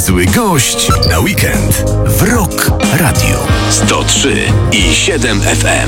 Niezły gość na weekend w Rock Radio 103,7 FM.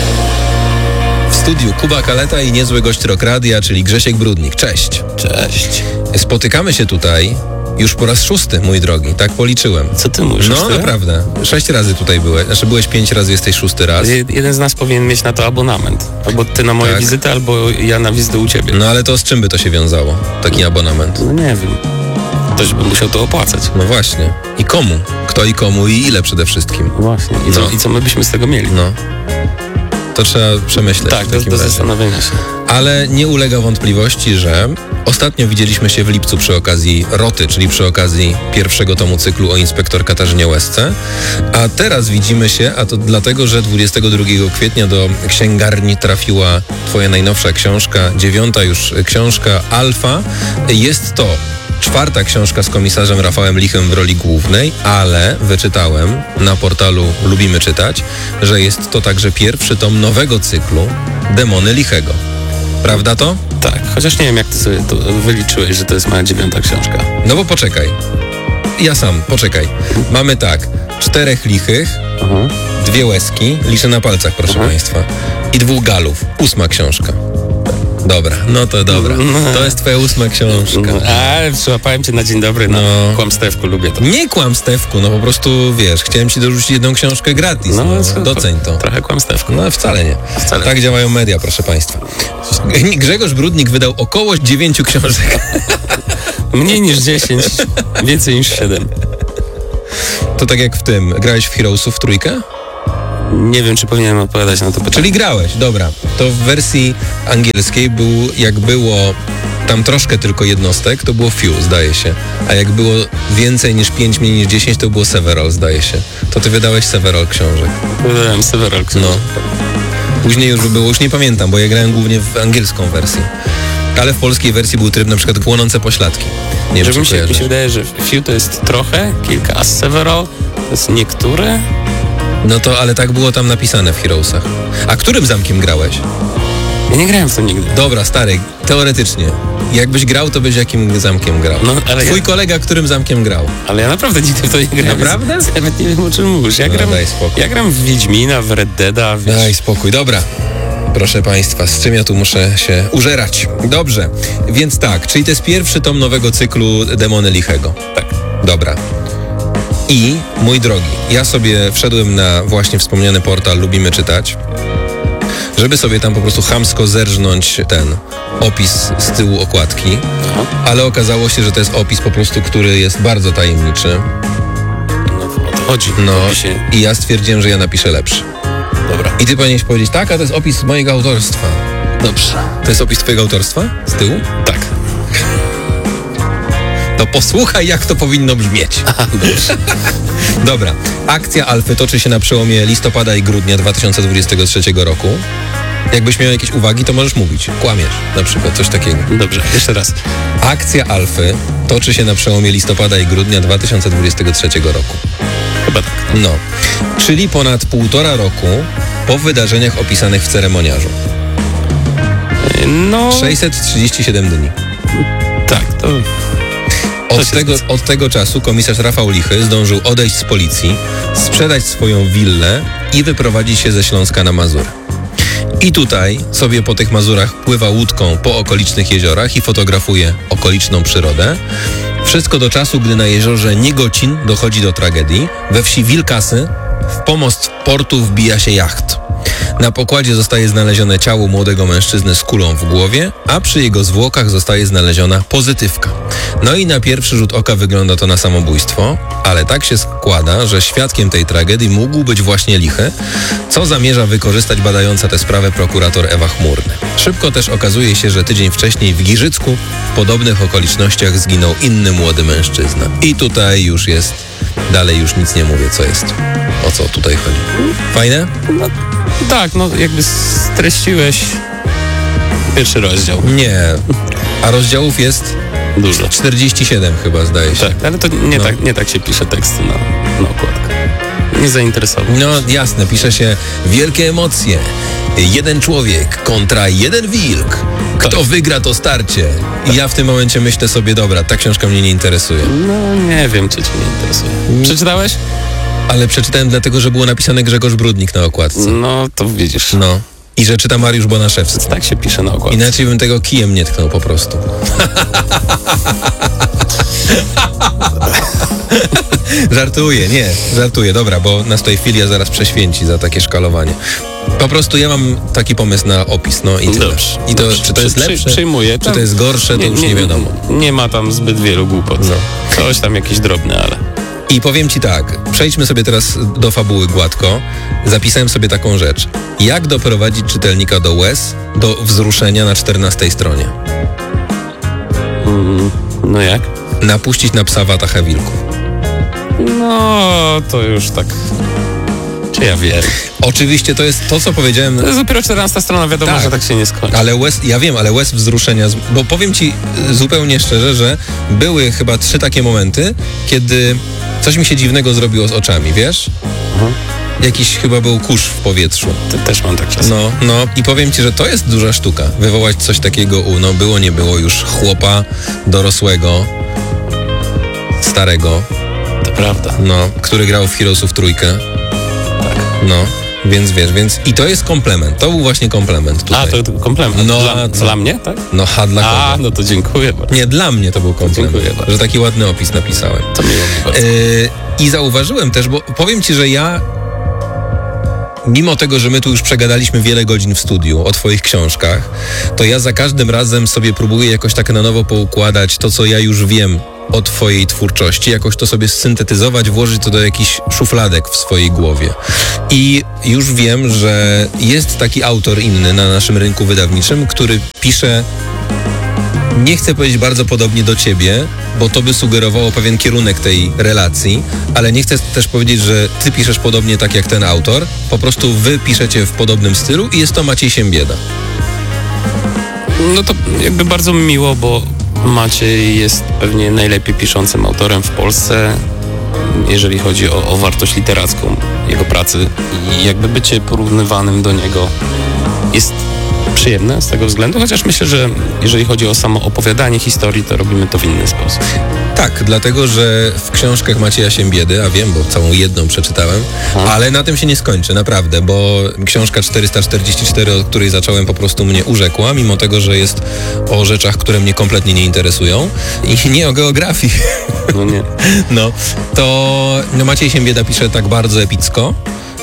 W studiu Kuba Kaleta i niezły gość Rock Radia, czyli Grzesiek Brudnik. Cześć. Cześć. Spotykamy się tutaj już po raz 6, mój drogi, tak policzyłem. Co ty mówisz? No naprawdę, 6 razy tutaj byłeś, byłeś 5 razy, jesteś 6 raz. Jeden z nas powinien mieć na to abonament. Albo ty na moje wizyty, albo ja na wizytę u ciebie. No ale to z czym by to się wiązało, taki abonament? No nie wiem. Ktoś by musiał to opłacać. No właśnie. I komu? Kto i komu i ile przede wszystkim? No właśnie. I co my byśmy z tego mieli? No. To trzeba przemyśleć. Tak, do zastanowienia się. Ale nie ulega wątpliwości, że ostatnio widzieliśmy się w lipcu przy okazji Roty, czyli przy okazji pierwszego tomu cyklu o inspektor Katarzynie Łezce, a teraz widzimy się, a to dlatego, że 22 kwietnia do księgarni trafiła twoja najnowsza książka, 9. już książka Alfa. Jest to 4. książka z komisarzem Rafałem Lichem w roli głównej, ale wyczytałem na portalu Lubimy Czytać, że jest to także pierwszy tom nowego cyklu Demony Lichego. Prawda to? Tak, chociaż nie wiem, jak ty sobie to wyliczyłeś, że to jest moja 9. książka. No bo poczekaj. Ja sam, poczekaj. Mamy tak, 4 lichych, 2 łezki, liczę na palcach, proszę państwa, i 2 galów. 8. książka. Dobra, no to dobra. To jest twoja 8. książka. A, przyłapałem cię na dzień dobry, na kłamstewku, lubię to. Nie kłamstewku, no po prostu, wiesz, chciałem ci dorzucić 1 książkę gratis, doceń to. Trochę kłamstewku. No wcale nie. Wcale. Tak działają media, proszę państwa. Grzegorz Brudnik wydał około 9 książek. Mniej niż 10, więcej niż 7. To tak jak w tym, grałeś w Heroesów w 3? Nie wiem, czy powinienem odpowiadać na to pytanie. Czyli grałeś, dobra. To w wersji angielskiej jak było tam troszkę tylko jednostek, to było few, zdaje się. A jak było więcej niż 5, mniej niż 10, to było several, zdaje się. To ty wydałeś several książek. Wydałem several książek. No. Później już by było, już nie pamiętam, bo ja grałem głównie w angielską wersję. Ale w polskiej wersji był tryb na przykład Płonące pośladki. Nie wiem, czy mi się wydaje, że few to jest trochę, kilka, a several to jest niektóre. No to, ale tak było tam napisane w Heroesach. A którym zamkiem grałeś? Ja nie grałem w to nigdy. Dobra, stary, teoretycznie. Jakbyś grał, to byś jakim zamkiem grał? No, ale Twój kolega którym zamkiem grał? Ale ja naprawdę nigdy w to nie grałem. Naprawdę? Nawet nie wiem, o czym mówisz. Ja gram w Wiedźmina, w Red Deada. Daj spokój, dobra. Proszę państwa, z czym ja tu muszę się użerać? Dobrze, więc tak, czyli to jest pierwszy tom nowego cyklu Demony Lichego. Tak. Dobra. I, mój drogi, ja sobie wszedłem na właśnie wspomniany portal Lubimy Czytać, żeby sobie tam po prostu chamsko zerżnąć ten opis z tyłu okładki, ale okazało się, że to jest opis po prostu, który jest bardzo tajemniczy. No o to chodzi. No i ja stwierdziłem, że ja napiszę lepszy. Dobra. I ty powinieneś powiedzieć, tak, a to jest opis mojego autorstwa. Dobrze. To jest opis twojego autorstwa? Z tyłu? Tak. To posłuchaj, jak to powinno brzmieć. Dobrze. Dobra. Akcja Alfy toczy się na przełomie listopada i grudnia 2023 roku. Jakbyś miał jakieś uwagi, to możesz mówić. Kłamiesz, na przykład, coś takiego. Dobrze, jeszcze raz. Akcja Alfy toczy się na przełomie listopada i grudnia 2023 roku. Chyba tak. No. Czyli ponad 1,5 roku po wydarzeniach opisanych w ceremoniarzu. No... 637 dni. Tak, to... Od tego czasu komisarz Rafał Lichy zdążył odejść z policji, sprzedać swoją willę i wyprowadzić się ze Śląska na Mazury. I tutaj sobie po tych Mazurach pływa łódką po okolicznych jeziorach i fotografuje okoliczną przyrodę. Wszystko do czasu, gdy na jeziorze Niegocin dochodzi do tragedii. We wsi Wilkasy w pomost portu wbija się jacht. Na pokładzie zostaje znalezione ciało młodego mężczyzny z kulą w głowie, a przy jego zwłokach zostaje znaleziona pozytywka. No i na pierwszy rzut oka wygląda to na samobójstwo, ale tak się składa, że świadkiem tej tragedii mógł być właśnie Lichy, co zamierza wykorzystać badająca tę sprawę prokurator Ewa Chmurny. Szybko też okazuje się, że tydzień wcześniej w Giżycku w podobnych okolicznościach zginął inny młody mężczyzna. I tutaj już jest, dalej już nic nie mówię, co jest, o co tutaj chodzi. Fajne? No, tak, no jakby streściłeś pierwszy rozdział. Nie, a rozdziałów jest dużo. 47 chyba, zdaje się. Tak, ale to nie tak się pisze teksty na okładkę. Nie zainteresował. No jasne, pisze się wielkie emocje. 1 człowiek kontra 1 wilk. Kto wygra to starcie? I ja w tym momencie myślę sobie, dobra, ta książka mnie nie interesuje. No nie wiem, czy cię nie interesuje. Przeczytałeś? Ale przeczytałem dlatego, że było napisane Grzegorz Brudnik na okładce. No, to widzisz. No. I że czyta Mariusz Bonaszewski. Tak się pisze na okładce. Inaczej bym tego kijem nie tknął po prostu. Żartuję, dobra, bo nas tutaj filia zaraz prześwięci za takie szkalowanie. Po prostu ja mam taki pomysł na opis, no i tyle. Dobrze. I to, czy to jest lepsze, przyjmuję. czy to jest gorsze, to już nie wiadomo. Nie ma tam zbyt wielu głupot. No. Coś tam jakieś drobne, ale... I powiem ci tak, przejdźmy sobie teraz do fabuły gładko. Zapisałem sobie taką rzecz. Jak doprowadzić czytelnika do łez, do wzruszenia na 14 stronie? No jak? Napuścić na psa watachę wilków. No, to już tak... Czy ja wiem? Oczywiście to jest to, co powiedziałem... To jest dopiero 14 strona, wiadomo, że tak się nie skończy. Ale łez, ja wiem, ale łez wzruszenia... Bo powiem ci zupełnie szczerze, że były chyba 3 takie momenty, kiedy coś mi się dziwnego zrobiło z oczami, wiesz? Jakiś chyba był kurz w powietrzu. Też mam tak czasem. No i powiem ci, że to jest duża sztuka. Wywołać coś takiego było, nie było już chłopa dorosłego, starego. To prawda. No, który grał w Heroesów 3. Tak. No, więc wiesz, i to jest komplement. To był właśnie komplement tutaj. A, to komplement. No, dla mnie, tak? No, dla kogo? No to dziękuję bardzo. Nie, dla mnie to był komplement. Dziękuję bardzo. Że taki ładny opis napisałem. To miło mi bardzo. I zauważyłem też, bo powiem ci, że ja mimo tego, że my tu już przegadaliśmy wiele godzin w studiu o twoich książkach, to ja za każdym razem sobie próbuję jakoś tak na nowo poukładać to, co ja już wiem o twojej twórczości, jakoś to sobie syntetyzować, włożyć to do jakichś szufladek w swojej głowie. I już wiem, że jest taki autor inny na naszym rynku wydawniczym, który pisze, nie chcę powiedzieć bardzo podobnie do ciebie, bo to by sugerowało pewien kierunek tej relacji, ale nie chcę też powiedzieć, że ty piszesz podobnie tak jak ten autor, po prostu wy piszecie w podobnym stylu i jest to Maciej Siembieda. No to jakby bardzo mi miło, bo Maciej jest pewnie najlepiej piszącym autorem w Polsce, jeżeli chodzi o wartość literacką jego pracy i jakby bycie porównywanym do niego jest przyjemne z tego względu, chociaż myślę, że jeżeli chodzi o samo opowiadanie historii, to robimy to w inny sposób. Tak, dlatego, że w książkach Macieja Siembiedy, a wiem, bo całą jedną przeczytałem, ale na tym się nie skończy, naprawdę, bo książka 444, od której zacząłem, po prostu mnie urzekła, mimo tego, że jest o rzeczach, które mnie kompletnie nie interesują i nie o geografii. No nie. No, to Maciej Siembieda pisze tak bardzo epicko.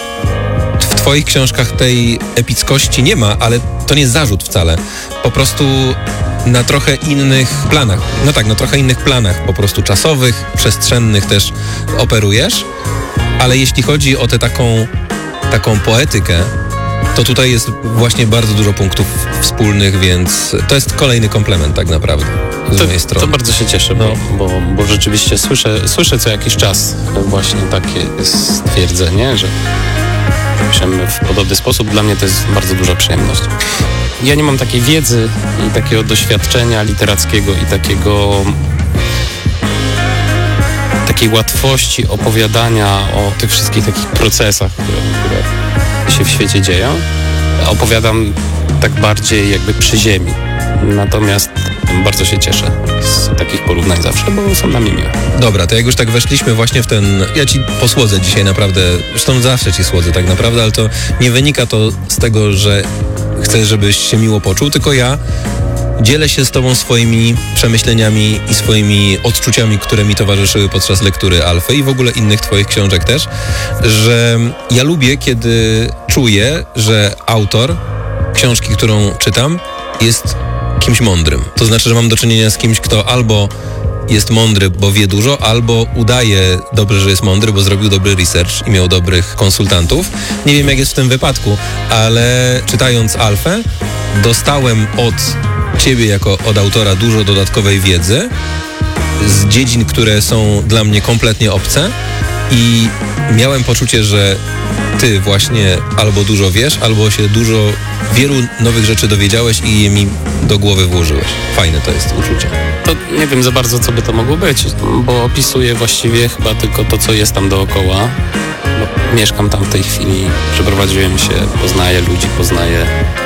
W twoich książkach tej epickości nie ma, ale to nie jest zarzut wcale. Po prostu na trochę innych planach, na trochę innych planach po prostu czasowych, przestrzennych też operujesz, ale jeśli chodzi o tę taką poetykę, to tutaj jest właśnie bardzo dużo punktów wspólnych, więc to jest kolejny komplement tak naprawdę z mojej strony. To bardzo się cieszę, bo rzeczywiście słyszę co jakiś czas właśnie takie stwierdzenie, że piszemy w podobny sposób. Dla mnie to jest bardzo duża przyjemność. Ja nie mam takiej wiedzy i takiego doświadczenia literackiego i takiej łatwości opowiadania o tych wszystkich takich procesach, które się w świecie dzieją. Opowiadam tak bardziej jakby przy ziemi. Natomiast bardzo się cieszę z takich porównań zawsze, bo są dla mnie miłe. Dobra, to jak już tak weszliśmy właśnie w ten... Ja ci posłodzę dzisiaj naprawdę, zresztą zawsze ci słodzę tak naprawdę, ale to nie wynika to z tego, że chcę, żebyś się miło poczuł, tylko ja dzielę się z tobą swoimi przemyśleniami i swoimi odczuciami, które mi towarzyszyły podczas lektury Alfy i w ogóle innych twoich książek też, że ja lubię, kiedy czuję, że autor książki, którą czytam, jest kimś mądrym. To znaczy, że mam do czynienia z kimś, kto albo jest mądry, bo wie dużo, albo udaje dobrze, że jest mądry, bo zrobił dobry research i miał dobrych konsultantów. Nie wiem, jak jest w tym wypadku, ale czytając Alfę, dostałem od ciebie jako od autora dużo dodatkowej wiedzy z dziedzin, które są dla mnie kompletnie obce i miałem poczucie, że ty właśnie albo dużo wiesz, albo się wielu nowych rzeczy dowiedziałeś i je mi do głowy włożyłeś. Fajne to jest uczucie. To nie wiem za bardzo, co by to mogło być, bo opisuję właściwie chyba tylko to, co jest tam dookoła. Bo mieszkam tam w tej chwili, przeprowadziłem się, poznaję ludzi, poznaję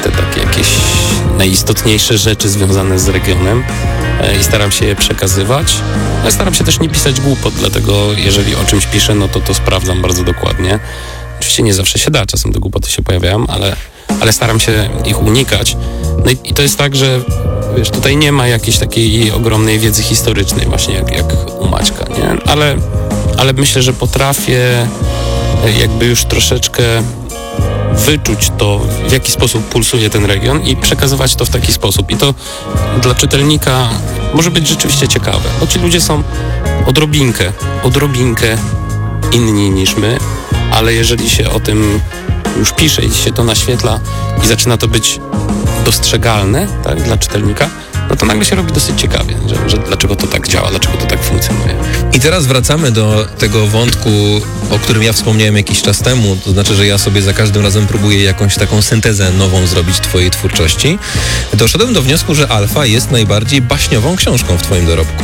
te takie jakieś najistotniejsze rzeczy związane z regionem i staram się je przekazywać. Ale staram się też nie pisać głupot, dlatego jeżeli o czymś piszę, no to sprawdzam bardzo dokładnie. Oczywiście nie zawsze się da, czasem te głupoty się pojawiają, ale staram się ich unikać. No i to jest tak, że wiesz, tutaj nie ma jakiejś takiej ogromnej wiedzy historycznej właśnie jak u Maćka, nie? Ale myślę, że potrafię jakby już troszeczkę wyczuć to, w jaki sposób pulsuje ten region i przekazywać to w taki sposób. I to dla czytelnika może być rzeczywiście ciekawe, bo ci ludzie są odrobinkę inni niż my, ale jeżeli się o tym już pisze i się to naświetla i zaczyna to być dostrzegalne, tak, dla czytelnika, no to nagle się robi dosyć ciekawie, że dlaczego to tak działa, dlaczego to tak funkcjonuje. I teraz wracamy do tego wątku, o którym ja wspomniałem jakiś czas temu, to znaczy, że ja sobie za każdym razem próbuję jakąś taką syntezę nową zrobić twojej twórczości. Doszedłem do wniosku, że Alfa jest najbardziej baśniową książką w twoim dorobku.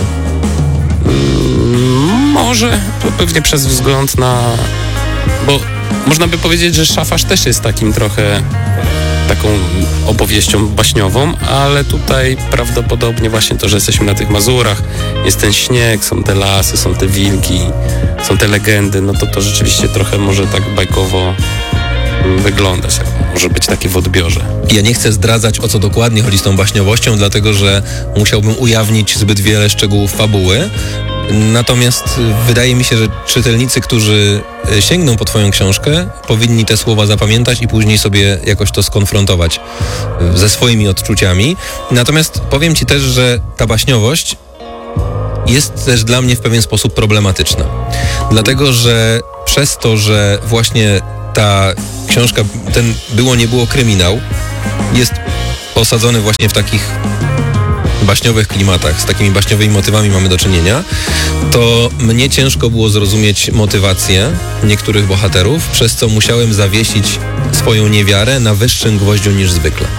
Może, to pewnie przez wzgląd na... Bo można by powiedzieć, że Szafarz też jest takim trochę taką opowieścią baśniową, ale tutaj prawdopodobnie właśnie to, że jesteśmy na tych Mazurach, jest ten śnieg, są te lasy, są te wilki, są te legendy, no to rzeczywiście trochę może tak bajkowo wyglądać, może być takie w odbiorze. Ja nie chcę zdradzać, o co dokładnie chodzi z tą baśniowością, dlatego że musiałbym ujawnić zbyt wiele szczegółów fabuły. Natomiast wydaje mi się, że czytelnicy, którzy sięgną po twoją książkę, powinni te słowa zapamiętać i później sobie jakoś to skonfrontować ze swoimi odczuciami. Natomiast powiem ci też, że ta baśniowość jest też dla mnie w pewien sposób problematyczna. Dlatego, że przez to, że właśnie ta książka, ten nie było kryminał, jest osadzony właśnie w takich baśniowych klimatach, z takimi baśniowymi motywami mamy do czynienia, to mnie ciężko było zrozumieć motywację niektórych bohaterów, przez co musiałem zawiesić swoją niewiarę na wyższym gwoździu niż zwykle.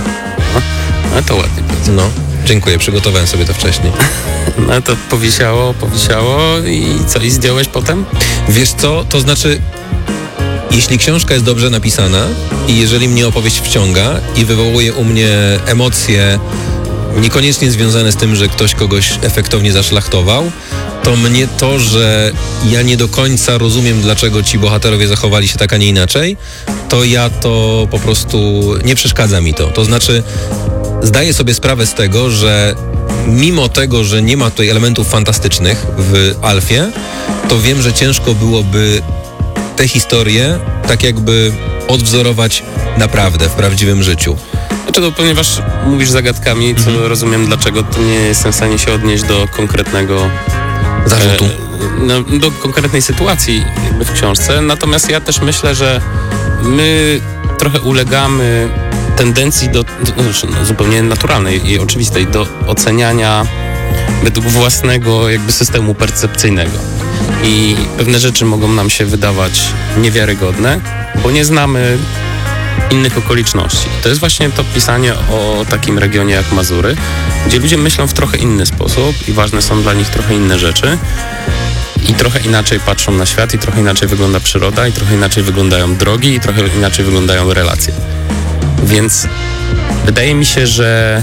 No to ładnie powiedział. No, dziękuję, przygotowałem sobie to wcześniej. No to powisiało i co, i zdjąłeś potem? Wiesz co, to znaczy, jeśli książka jest dobrze napisana i jeżeli mnie opowieść wciąga i wywołuje u mnie emocje niekoniecznie związane z tym, że ktoś kogoś efektownie zaszlachtował, to mnie to, że ja nie do końca rozumiem, dlaczego ci bohaterowie zachowali się tak, a nie inaczej, to ja to po prostu nie przeszkadza mi to. To znaczy, zdaję sobie sprawę z tego, że mimo tego, że nie ma tutaj elementów fantastycznych w Alfie, to wiem, że ciężko byłoby te historie tak jakby odwzorować naprawdę w prawdziwym życiu. Znaczy, ponieważ mówisz zagadkami, co rozumiem, dlaczego to nie jestem w stanie się odnieść do konkretnego zarzutu. Do konkretnej sytuacji jakby w książce. Natomiast ja też myślę, że my trochę ulegamy tendencji do zupełnie naturalnej i oczywistej do oceniania według własnego jakby systemu percepcyjnego. I pewne rzeczy mogą nam się wydawać niewiarygodne, bo nie znamy innych okoliczności. To jest właśnie to pisanie o takim regionie jak Mazury, gdzie ludzie myślą w trochę inny sposób i ważne są dla nich trochę inne rzeczy i trochę inaczej patrzą na świat i trochę inaczej wygląda przyroda i trochę inaczej wyglądają drogi i trochę inaczej wyglądają relacje. Więc wydaje mi się, że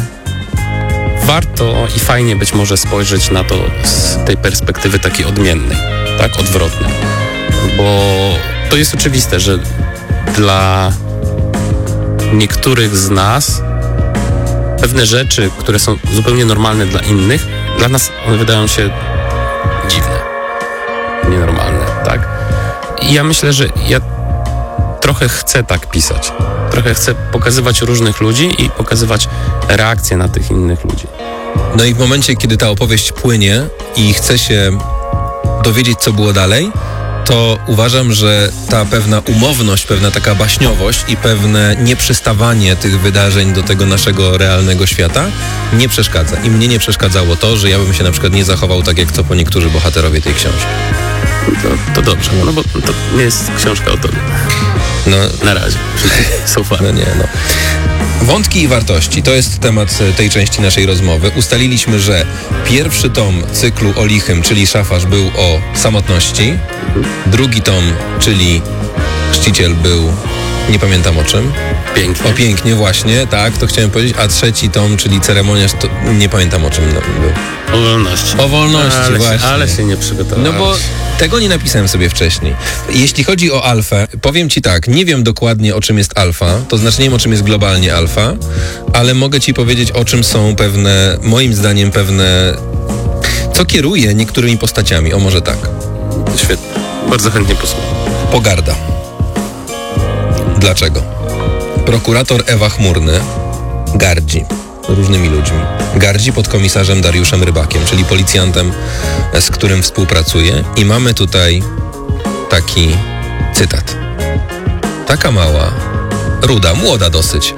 warto i fajnie być może spojrzeć na to z tej perspektywy takiej odmiennej, tak, odwrotnej. Bo to jest oczywiste, że dla niektórych z nas pewne rzeczy, które są zupełnie normalne dla innych, dla nas one wydają się dziwne, nienormalne, tak? I ja myślę, że ja trochę chcę tak pisać. Trochę chcę pokazywać różnych ludzi i pokazywać reakcje na tych innych ludzi. No i w momencie, kiedy ta opowieść płynie i chce się dowiedzieć, co było dalej, to uważam, że ta pewna umowność, pewna taka baśniowość i pewne nieprzystawanie tych wydarzeń do tego naszego realnego świata nie przeszkadza. I mnie nie przeszkadzało to, że ja bym się na przykład nie zachował tak, jak co po niektórzy bohaterowie tej książki. To dobrze, no bo to nie jest książka o tobie. No, na razie. So far. No nie, no. Wątki i wartości to jest temat tej części naszej rozmowy. Ustaliliśmy, że pierwszy tom cyklu o Lichym, czyli Szafarz, był o samotności. Drugi tom, czyli Chrzciciel, był Nie pamiętam o czym. Pięknie. O pięknie, właśnie, tak, to chciałem powiedzieć. A trzeci tom, czyli ceremoniarz, to nie pamiętam o czym był. O wolności. O wolności, właśnie. Ale się nie przygotowałem. No bo tego nie napisałem sobie wcześniej. Jeśli chodzi o alfę, powiem ci tak, nie wiem dokładnie o czym jest alfa, to znaczy nie wiem o czym jest globalnie alfa, ale mogę ci powiedzieć o czym są pewne, moim zdaniem co kieruje niektórymi postaciami, o może tak. Świetnie. Bardzo chętnie posłucham. Pogarda. Dlaczego? Prokurator Ewa Chmurny gardzi różnymi ludźmi. Gardzi podkomisarzem Dariuszem Rybakiem, czyli policjantem, z którym współpracuje. I mamy tutaj taki cytat. Taka mała, ruda, młoda dosyć.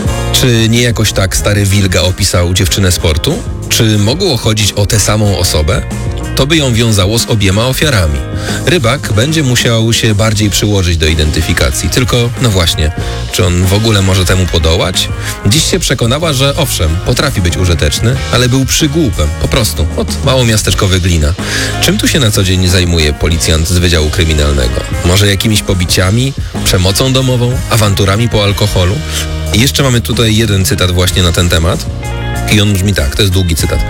Czy nie jakoś tak stary Wilga opisał dziewczynę sportu? Czy mogło chodzić o tę samą osobę? To by ją wiązało z obiema ofiarami. Rybak będzie musiał się bardziej przyłożyć do identyfikacji. Tylko, no właśnie, czy on w ogóle może temu podołać? Dziś się przekonała, że owszem, potrafi być użyteczny, ale był przygłupem, po prostu, małomiasteczkowy Glina. Czym tu się na co dzień zajmuje policjant z Wydziału Kryminalnego? Może jakimiś pobiciami, przemocą domową, awanturami po alkoholu? I jeszcze mamy tutaj jeden cytat właśnie na ten temat. I on brzmi tak, to jest długi cytat.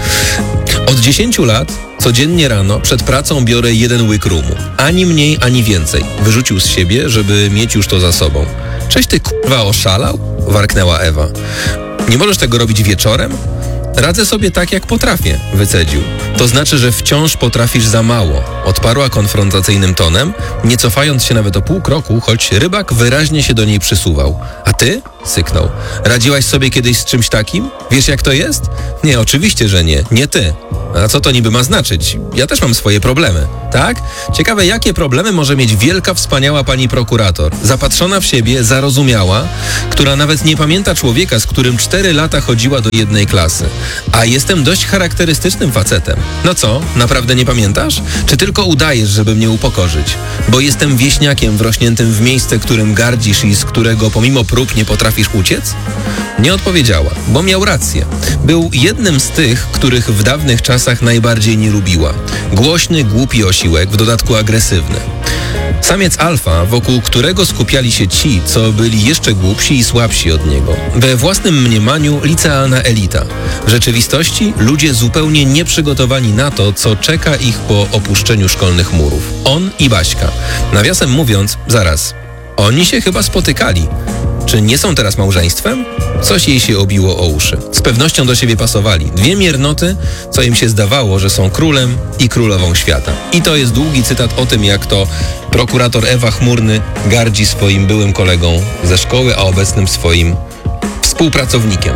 Od 10 lat codziennie rano przed pracą biorę 1 łyk rumu. Ani mniej, ani więcej. Wyrzucił z siebie, żeby mieć już to za sobą. Cześć ty kurwa oszalał? Warknęła Ewa. Nie możesz tego robić wieczorem? Radzę sobie tak, jak potrafię, wycedził. To znaczy, że wciąż potrafisz za mało. Odparła konfrontacyjnym tonem, nie cofając się nawet o pół kroku, choć Rybak wyraźnie się do niej przysuwał. A ty? Syknął. Radziłaś sobie kiedyś z czymś takim? Wiesz, jak to jest? Nie, oczywiście, że nie. Nie ty. A co to niby ma znaczyć? Ja też mam swoje problemy, tak? Ciekawe, jakie problemy może mieć wielka, wspaniała pani prokurator, zapatrzona w siebie, zarozumiała, która nawet nie pamięta człowieka, z którym 4 lata chodziła do jednej klasy. A jestem dość charakterystycznym facetem. No co, naprawdę nie pamiętasz? Czy tylko udajesz, żeby mnie upokorzyć? Bo jestem wieśniakiem wrośniętym w miejsce, którym gardzisz i z którego pomimo prób nie potrafisz uciec? Nie odpowiedziała, bo miał rację. Był jednym z tych, których w dawnych czasach najbardziej nie lubiła. Głośny, głupi osiłek, w dodatku agresywny. Samiec alfa, wokół którego skupiali się ci, co byli jeszcze głupsi i słabsi od niego. We własnym mniemaniu licealna elita. W rzeczywistości ludzie zupełnie nieprzygotowani na to, co czeka ich po opuszczeniu szkolnych murów. On i Baśka. Nawiasem mówiąc, zaraz, oni się chyba spotykali. Czy nie są teraz małżeństwem? Coś jej się obiło o uszy. Z pewnością do siebie pasowali. 2 miernoty, co im się zdawało, że są królem i królową świata. I to jest długi cytat o tym, jak to prokurator Ewa Chmurny gardzi swoim byłym kolegą ze szkoły, a obecnym swoim współpracownikiem.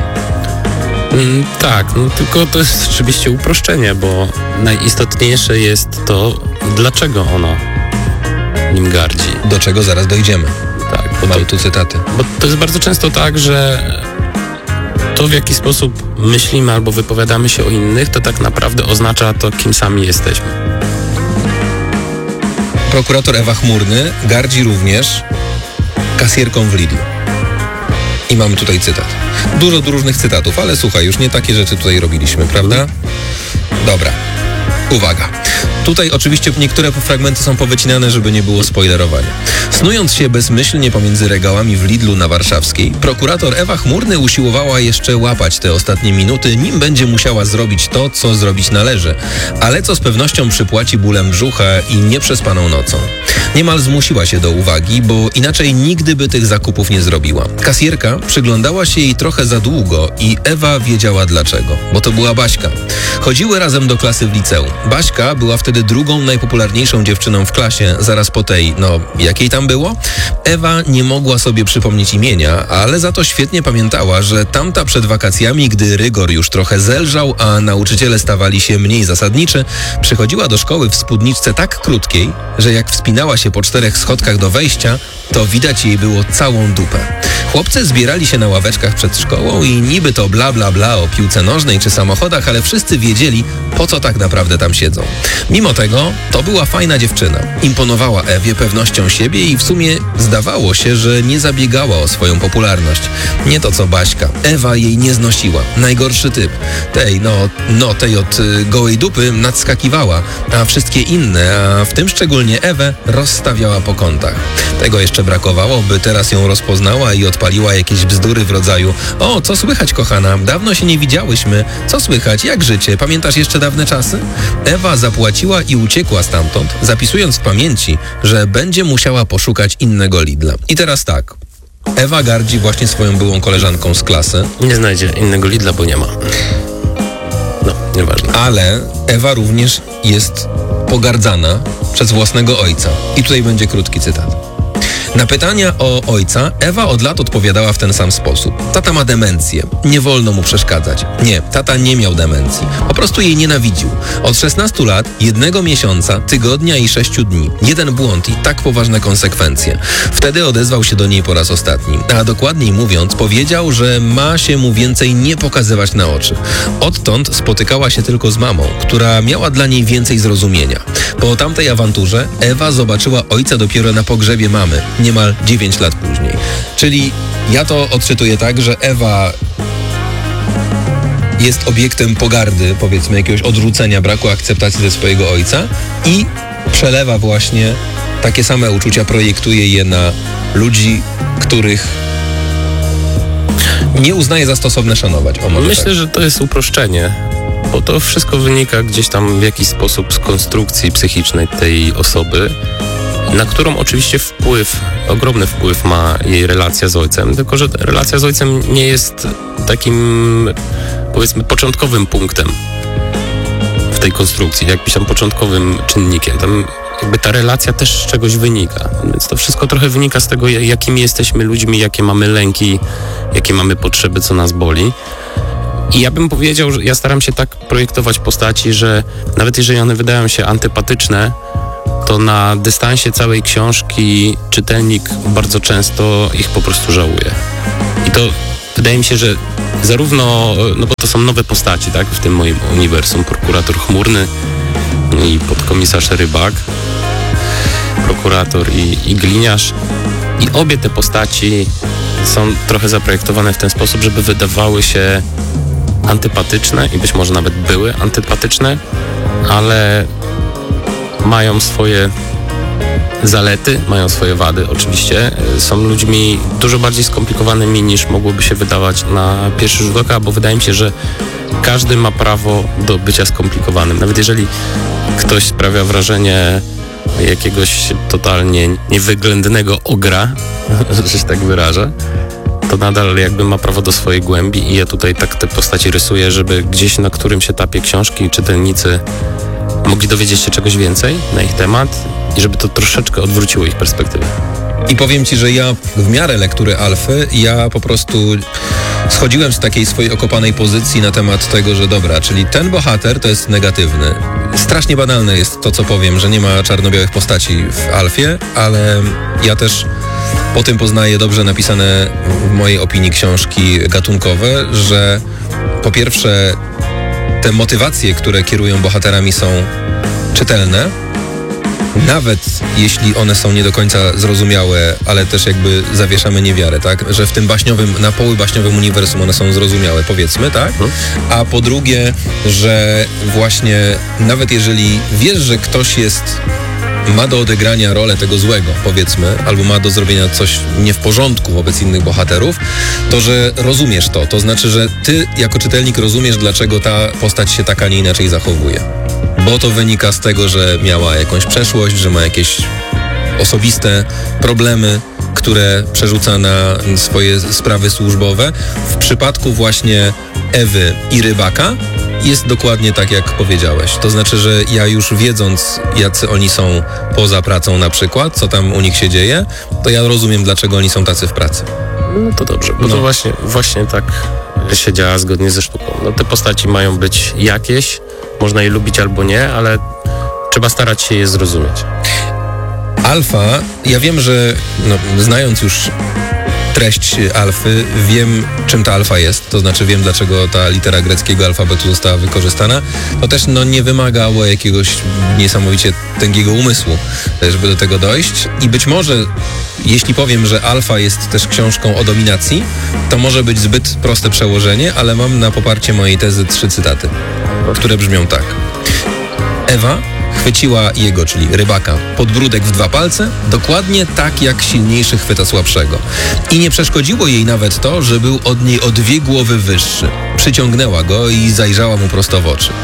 Tak, no tylko to jest oczywiście uproszczenie, bo najistotniejsze jest to, dlaczego ona nim gardzi. Do czego zaraz dojdziemy. Tak, Mamy tu cytaty. Bo to jest bardzo często tak, że to, w jaki sposób myślimy albo wypowiadamy się o innych, to tak naprawdę oznacza to, kim sami jesteśmy. Prokurator Ewa Chmurny gardzi również kasjerką w Lidlu. I mamy tutaj cytat. Dużo różnych cytatów, ale słuchaj, już nie takie rzeczy tutaj robiliśmy, prawda? Dobra. Uwaga. Tutaj oczywiście niektóre fragmenty są powycinane, żeby nie było spoilerowania. Snując się bezmyślnie pomiędzy regałami w Lidlu na Warszawskiej, prokurator Ewa Chmurny usiłowała jeszcze łapać te ostatnie minuty, nim będzie musiała zrobić to, co zrobić należy, ale co z pewnością przypłaci bólem brzucha i nieprzespaną nocą. Niemal zmusiła się do uwagi, bo inaczej nigdy by tych zakupów nie zrobiła. Kasjerka przyglądała się jej trochę za długo i Ewa wiedziała dlaczego, bo to była Baśka. Chodziły razem do klasy w liceum. Baśka była wtedy drugą najpopularniejszą dziewczyną w klasie, zaraz po tej, jakiej tam było? Ewa nie mogła sobie przypomnieć imienia, ale za to świetnie pamiętała, że tamta przed wakacjami, gdy rygor już trochę zelżał, a nauczyciele stawali się mniej zasadniczy, przychodziła do szkoły w spódniczce tak krótkiej, że jak wspinała się po 4 schodkach do wejścia, to widać jej było całą dupę. Chłopcy zbierali się na ławeczkach przed szkołą i niby to bla bla bla o piłce nożnej czy samochodach, ale wszyscy wiedzieli, po co tak naprawdę tam siedzą. Mimo tego, to była fajna dziewczyna. Imponowała Ewie pewnością siebie i w sumie zdawało się, że nie zabiegała o swoją popularność. Nie to co Baśka. Ewa jej nie znosiła. Najgorszy typ. Tej od gołej dupy nadskakiwała, a wszystkie inne, a w tym szczególnie Ewę, rozstawiała po kątach. Tego jeszcze jeszcze brakowało, by teraz ją rozpoznała i odpaliła jakieś bzdury w rodzaju: o, co słychać, kochana? Dawno się nie widziałyśmy. Co słychać? Jak życie? Pamiętasz jeszcze dawne czasy? Ewa zapłaciła i uciekła stamtąd, zapisując w pamięci, że będzie musiała poszukać innego Lidla. I teraz tak. Ewa gardzi właśnie swoją byłą koleżanką z klasy. Nie znajdzie innego Lidla, bo nie ma. No, nieważne. Ale Ewa również jest pogardzana przez własnego ojca. I tutaj będzie krótki cytat. Na pytania o ojca Ewa od lat odpowiadała w ten sam sposób. Tata ma demencję. Nie wolno mu przeszkadzać. Nie, tata nie miał demencji. Po prostu jej nienawidził. Od 16 lat, 1 miesiąca, tygodnia i 6 dni. Jeden błąd i tak poważne konsekwencje. Wtedy odezwał się do niej po raz ostatni. A dokładniej mówiąc, powiedział, że ma się mu więcej nie pokazywać na oczy. Odtąd spotykała się tylko z mamą, która miała dla niej więcej zrozumienia. Po tamtej awanturze Ewa zobaczyła ojca dopiero na pogrzebie mamy. Niemal 9 lat później. Czyli ja to odczytuję tak, że Ewa jest obiektem pogardy, powiedzmy, jakiegoś odrzucenia, braku akceptacji ze swojego ojca i przelewa właśnie takie same uczucia, projektuje je na ludzi, których nie uznaje za stosowne szanować. Myślę, tak, że to jest uproszczenie, bo to wszystko wynika gdzieś tam w jakiś sposób z konstrukcji psychicznej tej osoby, na którą oczywiście ogromny wpływ ma jej relacja z ojcem, tylko że relacja z ojcem nie jest takim, powiedzmy, początkowym punktem w tej konstrukcji, jakimś tam początkowym czynnikiem. Tam jakby ta relacja też z czegoś wynika, więc to wszystko trochę wynika z tego, jakimi jesteśmy ludźmi, jakie mamy lęki, jakie mamy potrzeby, co nas boli. I ja bym powiedział, że ja staram się tak projektować postaci, że nawet jeżeli one wydają się antypatyczne, to na dystansie całej książki czytelnik bardzo często ich po prostu żałuje. I to wydaje mi się, że zarówno, no bo to są nowe postaci, tak, w tym moim uniwersum, prokurator Chmurny i podkomisarz Rybak, prokurator i gliniarz. I obie te postaci są trochę zaprojektowane w ten sposób, żeby wydawały się antypatyczne i być może nawet były antypatyczne, ale mają swoje zalety, mają swoje wady oczywiście. Są ludźmi dużo bardziej skomplikowanymi niż mogłoby się wydawać na pierwszy rzut oka, bo wydaje mi się, że każdy ma prawo do bycia skomplikowanym. Nawet jeżeli ktoś sprawia wrażenie jakiegoś totalnie niewyględnego ogra, że się tak wyrażę, to nadal jakby ma prawo do swojej głębi i ja tutaj tak te postaci rysuję, żeby gdzieś na którymś etapie książki czytelnicy mogli dowiedzieć się czegoś więcej na ich temat i żeby to troszeczkę odwróciło ich perspektywę. I powiem Ci, że ja w miarę lektury Alfy, ja po prostu schodziłem z takiej swojej okopanej pozycji na temat tego, że dobra, czyli ten bohater to jest negatywny. Strasznie banalne jest to, co powiem, że nie ma czarno-białych postaci w Alfie, ale ja też po tym poznaję dobrze napisane w mojej opinii książki gatunkowe, że po pierwsze te motywacje, które kierują bohaterami, są czytelne, nawet jeśli one są nie do końca zrozumiałe, ale też jakby zawieszamy niewiarę, tak? Że w tym baśniowym, na poły baśniowym uniwersum one są zrozumiałe, powiedzmy, tak? A po drugie, że właśnie nawet jeżeli wiesz, że ktoś ma do odegrania rolę tego złego, powiedzmy, albo ma do zrobienia coś nie w porządku wobec innych bohaterów, to że rozumiesz to. To znaczy, że ty jako czytelnik rozumiesz, dlaczego ta postać się tak, a nie inaczej zachowuje. Bo to wynika z tego, że miała jakąś przeszłość, że ma jakieś osobiste problemy, które przerzuca na swoje sprawy służbowe. W przypadku właśnie Ewy i Rybaka jest dokładnie tak, jak powiedziałeś. To znaczy, że ja już wiedząc, jacy oni są poza pracą na przykład, co tam u nich się dzieje, to ja rozumiem, dlaczego oni są tacy w pracy. No to dobrze, bo to właśnie tak się działa zgodnie ze sztuką. No te postaci mają być jakieś, można je lubić albo nie, ale trzeba starać się je zrozumieć. Alfa, ja wiem, że znając już treść alfy, wiem, czym ta alfa jest, to znaczy wiem, dlaczego ta litera greckiego alfabetu została wykorzystana. To też nie wymagało jakiegoś niesamowicie tęgiego umysłu, żeby do tego dojść. I być może, jeśli powiem, że alfa jest też książką o dominacji, to może być zbyt proste przełożenie, ale mam na poparcie mojej tezy 3 cytaty, które brzmią tak. Ewa Chwyciła jego, czyli rybaka, podbródek w 2 palce, dokładnie tak jak silniejszy chwyta słabszego. I nie przeszkodziło jej nawet to, że był od niej o 2 głowy wyższy. Przyciągnęła go i zajrzała mu prosto w oczy.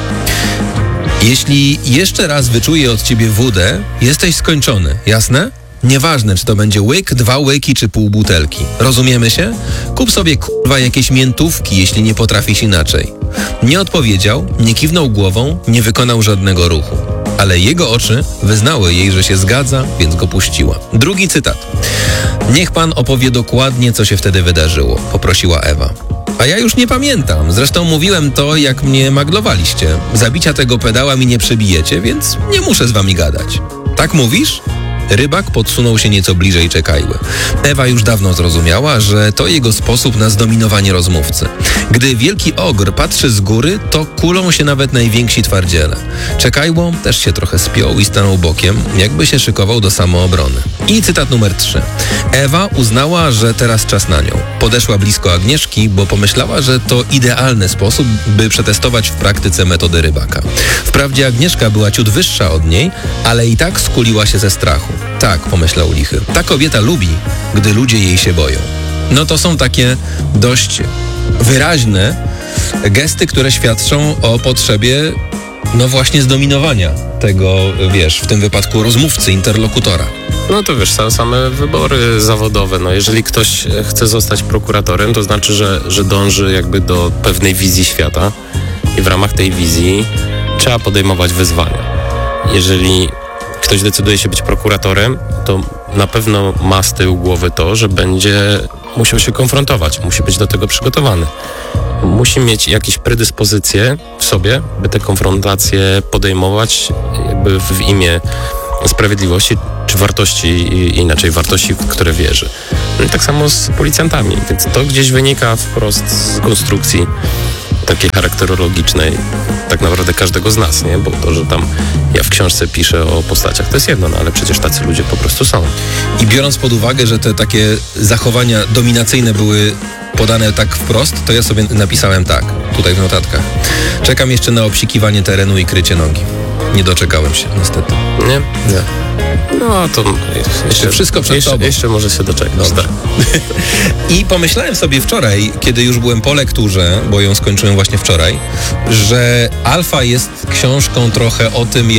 Jeśli jeszcze raz wyczuję od ciebie wódę, jesteś skończony, jasne? Nieważne, czy to będzie łyk, 2 łyki, czy pół butelki. Rozumiemy się? Kup sobie jakieś miętówki, jeśli nie potrafisz inaczej. Nie odpowiedział, nie kiwnął głową, nie wykonał żadnego ruchu. Ale jego oczy wyznały jej, że się zgadza, więc go puściła. Drugi cytat. Niech pan opowie dokładnie, co się wtedy wydarzyło, poprosiła Ewa. A ja już nie pamiętam. Zresztą mówiłem to, jak mnie maglowaliście. Zabicia tego pedała mi nie przebijecie, więc nie muszę z wami gadać. Tak mówisz? Rybak podsunął się nieco bliżej Czekajły. Ewa już dawno zrozumiała, że to jego sposób na zdominowanie rozmówcy. Gdy wielki ogr patrzy z góry, to kulą się nawet najwięksi twardziele. Czekajło też się trochę spiął i stanął bokiem, jakby się szykował do samoobrony. I cytat numer 3. Ewa uznała, że teraz czas na nią. Podeszła blisko Agnieszki, bo pomyślała, że to idealny sposób, by przetestować w praktyce metody rybaka. Wprawdzie Agnieszka była ciut wyższa od niej, ale i tak skuliła się ze strachu. Tak, pomyślał Lichy. Ta kobieta lubi, gdy ludzie jej się boją. No to są takie dość wyraźne gesty, które świadczą o potrzebie, no właśnie, zdominowania tego, w tym wypadku rozmówcy, interlokutora. No to same wybory zawodowe. No jeżeli ktoś chce zostać prokuratorem, to znaczy, że dąży jakby do pewnej wizji świata i w ramach tej wizji trzeba podejmować wyzwania. Jeżeli ktoś decyduje się być prokuratorem, to na pewno ma z tyłu głowy to, że będzie musiał się konfrontować, musi być do tego przygotowany. Musi mieć jakieś predyspozycje w sobie, by te konfrontacje podejmować jakby w imię sprawiedliwości czy wartości, inaczej wartości, w które wierzy. No i tak samo z policjantami, więc to gdzieś wynika wprost z konstrukcji takiej charakterologicznej tak naprawdę każdego z nas, nie? Bo to, że tam ja w książce piszę o postaciach, to jest jedno, no ale przecież tacy ludzie po prostu są. I biorąc pod uwagę, że te takie zachowania dominacyjne były podane tak wprost, to ja sobie napisałem tak, tutaj w notatkach. Czekam jeszcze na obsikiwanie terenu i krycie nogi. Nie doczekałem się, niestety. Nie? Nie. No to jeszcze wszystko przed tobą. Jeszcze może się doczekać. Tak. I pomyślałem sobie wczoraj, kiedy już byłem po lekturze, bo ją skończyłem właśnie wczoraj, że Alfa jest książką trochę o tym,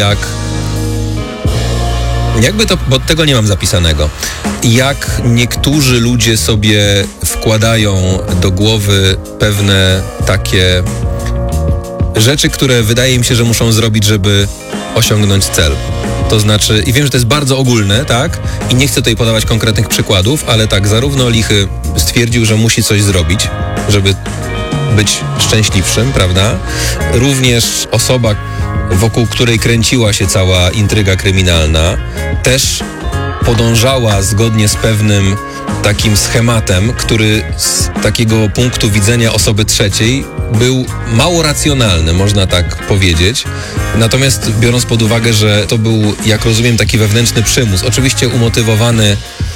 jakby to, bo tego nie mam zapisanego, jak niektórzy ludzie sobie wkładają do głowy pewne takie rzeczy, które wydaje mi się, że muszą zrobić, żeby osiągnąć cel. To znaczy, i wiem, że to jest bardzo ogólne, tak? I nie chcę tutaj podawać konkretnych przykładów, ale tak, zarówno Lichy stwierdził, że musi coś zrobić, żeby być szczęśliwszym, prawda? Również osoba, wokół której kręciła się cała intryga kryminalna, też podążała zgodnie z pewnym takim schematem, który z takiego punktu widzenia osoby trzeciej był mało racjonalny, można tak powiedzieć. Natomiast biorąc pod uwagę, że to był, jak rozumiem, taki wewnętrzny przymus, oczywiście umotywowany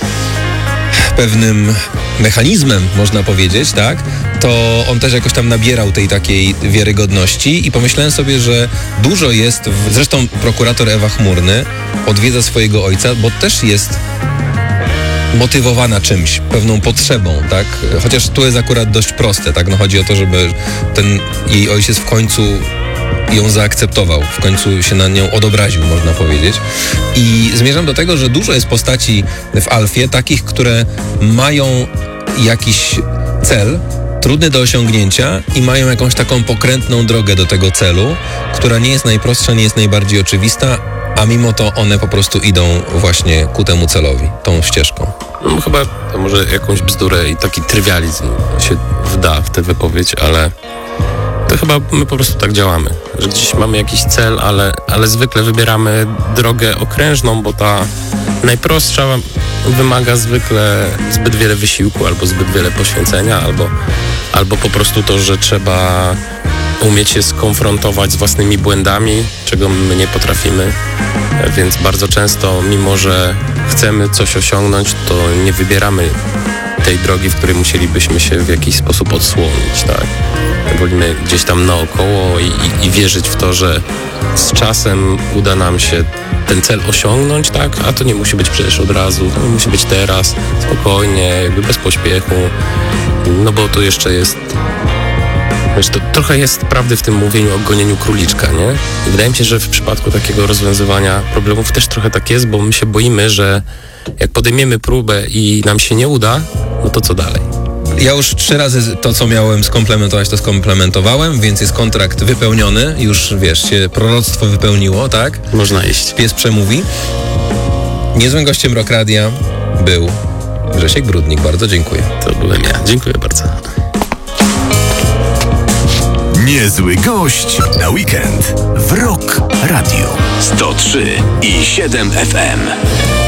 pewnym mechanizmem, można powiedzieć, tak, to on też jakoś tam nabierał tej takiej wiarygodności i pomyślałem sobie, że dużo jest, zresztą prokurator Ewa Chmurny odwiedza swojego ojca, bo też jest motywowana czymś, pewną potrzebą, tak? Chociaż tu jest akurat dość proste, tak? No chodzi o to, żeby ten jej ojciec w końcu ją zaakceptował, w końcu się na nią odobraził, można powiedzieć. I zmierzam do tego, że dużo jest postaci w Alfie, takich, które mają jakiś cel, trudny do osiągnięcia i mają jakąś taką pokrętną drogę do tego celu, która nie jest najprostsza, nie jest najbardziej oczywista, a mimo to one po prostu idą właśnie ku temu celowi, tą ścieżką. No chyba to może jakąś bzdurę i taki trywializm się wda w tę wypowiedź, ale to chyba my po prostu tak działamy, że gdzieś mamy jakiś cel, ale zwykle wybieramy drogę okrężną, bo ta najprostsza wymaga zwykle zbyt wiele wysiłku, albo zbyt wiele poświęcenia, albo po prostu to, że trzeba umieć się skonfrontować z własnymi błędami, czego my nie potrafimy, więc bardzo często, mimo że chcemy coś osiągnąć, to nie wybieramy tej drogi, w której musielibyśmy się w jakiś sposób odsłonić, tak? Wolimy gdzieś tam naokoło i wierzyć w to, że z czasem uda nam się ten cel osiągnąć, tak? A to nie musi być przecież od razu, to musi być teraz, spokojnie, jakby bez pośpiechu, no bo tu jeszcze jest... Wiesz, to trochę jest prawdy w tym mówieniu o gonieniu króliczka, nie? I wydaje mi się, że w przypadku takiego rozwiązywania problemów też trochę tak jest, bo my się boimy, że jak podejmiemy próbę i nam się nie uda, no to co dalej? Ja już 3 razy to, co miałem skomplementować, to skomplementowałem, więc jest kontrakt wypełniony. Już, wiesz, się proroctwo wypełniło, tak? Można iść. Pies przemówi. Niezłym gościem Rock Radia był Grzesiek Brudnik. Bardzo dziękuję. To byłem ja. Dziękuję bardzo. Niezły gość na weekend w Rock Radio 103,7 FM.